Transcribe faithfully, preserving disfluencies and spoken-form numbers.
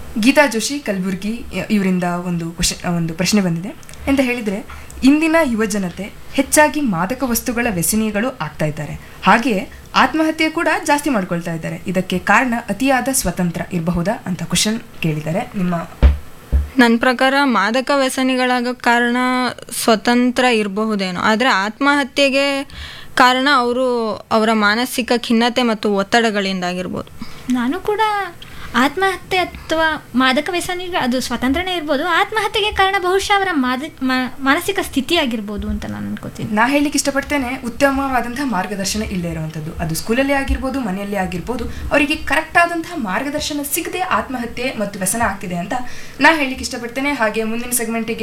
ಗೀತಾ ಜೋಶಿ ಕಲಬುರ್ಗಿ ಇವರಿಂದ ಒಂದು ಕ್ವಶನ್ ಒಂದು ಪ್ರಶ್ನೆ ಬಂದಿದೆ. ಅಂತ ಹೇಳಿದರೆ, ಇಂದಿನ ಯುವಜನತೆ ಹೆಚ್ಚಾಗಿ ಮಾದಕ ವಸ್ತುಗಳ ವ್ಯಸನಿಗಳು ಆಗ್ತಾ ಇದ್ದಾರೆ, ಹಾಗೆಯೇ ಆತ್ಮಹತ್ಯೆ ಕೂಡ ಜಾಸ್ತಿ ಮಾಡ್ಕೊಳ್ತಾ ಇದ್ದಾರೆ. ಇದಕ್ಕೆ ಕಾರಣ ಅತಿಯಾದ ಸ್ವತಂತ್ರ ಇರಬಹುದಾ ಅಂತ ಕ್ವಶನ್ ಕೇಳಿದ್ದಾರೆ. ನಿಮ್ಮ ನನ್ನ ಪ್ರಕಾರ ಮಾದಕ ವ್ಯಸನಿಗಳಾಗೋ ಕಾರಣ ಸ್ವತಂತ್ರ ಇರಬಹುದೇನೋ, ಆದರೆ ಆತ್ಮಹತ್ಯೆಗೆ ಕಾರಣ ಅವರು ಅವರ ಮಾನಸಿಕ ಖಿನ್ನತೆ ಮತ್ತು ಒತ್ತಡಗಳಿಂದಾಗಿರ್ಬೋದು. ನಾನು ಕೂಡ ಆತ್ಮಹತ್ಯೆ ಅಥವಾ ಮಾದಕ ವ್ಯಸನಿಗೆ ಅದು ಸ್ವತಂತ್ರನೇ ಇರ್ಬೋದು, ಆತ್ಮಹತ್ಯೆಗೆ ಕಾರಣ ಬಹುಶಃ ಅವರ ಮಾದ ಮಾನಸಿಕ ಸ್ಥಿತಿ ಆಗಿರ್ಬೋದು ಅಂತ ನಾನು ಅನ್ಕೋತೀನಿ. ನಾ ಹೇಳಲಿಕ್ಕೆ ಇಷ್ಟಪಡ್ತೇನೆ, ಉತ್ತಮವಾದಂತಹ ಮಾರ್ಗದರ್ಶನ ಇಲ್ಲೇ ಇರುವಂಥದ್ದು. ಅದು ಸ್ಕೂಲಲ್ಲಿ ಆಗಿರ್ಬೋದು, ಮನೆಯಲ್ಲಿ ಆಗಿರ್ಬೋದು, ಅವರಿಗೆ ಕರೆಕ್ಟ್ ಆದಂತಹ ಮಾರ್ಗದರ್ಶನ ಸಿಗದೆ ಆತ್ಮಹತ್ಯೆ ಮತ್ತು ವ್ಯಸನ ಆಗ್ತಿದೆ ಅಂತ ನಾ ಹೇಳಲಿಕ್ಕೆ ಇಷ್ಟಪಡ್ತೇನೆ. ಹಾಗೆ ಮುಂದಿನ ಸೆಗ್ಮೆಂಟಿಗೆ